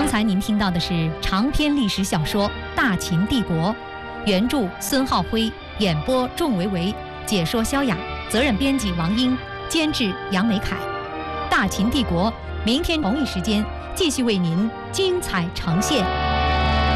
才您听到的是长篇历史小说《大秦帝国》，原著孙浩辉，演播仲维维，解说萧雅，责任编辑王英，监制杨梅凯。《大秦帝国》明天同一时间继续为您精彩呈现。